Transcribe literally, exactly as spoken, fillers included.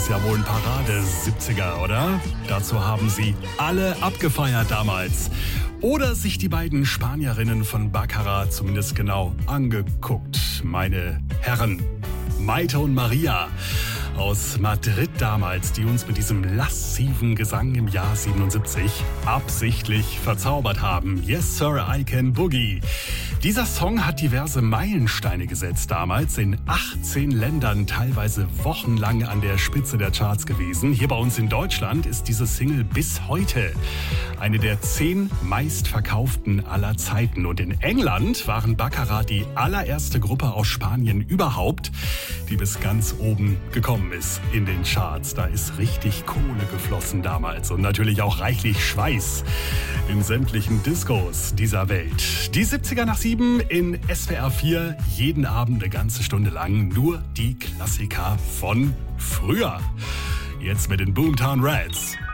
ist ja wohl ein Parade-siebziger, oder? Dazu haben sie alle abgefeiert damals. Oder sich die beiden Spanierinnen von Baccarat zumindest genau angeguckt. Meine Herren, Maite und Maria aus Madrid damals, die uns mit diesem lassiven Gesang im Jahr siebenundsiebzig absichtlich verzaubert haben. Yes, Sir, I Can Boogie. Dieser Song hat diverse Meilensteine gesetzt damals, in achtzehn Ländern teilweise wochenlang an der Spitze der Charts gewesen. Hier bei uns in Deutschland ist diese Single bis heute eine der zehn meistverkauften aller Zeiten. Und in England waren Baccarat die allererste Gruppe aus Spanien überhaupt, die bis ganz oben gekommen ist in den Charts. Da ist richtig Kohle geflossen damals und natürlich auch reichlich Schweiß in sämtlichen Discos dieser Welt. Die siebziger nach sieben in S W R vier, jeden Abend eine ganze Stunde lang nur die Klassiker von früher. Jetzt mit den Boomtown Rats.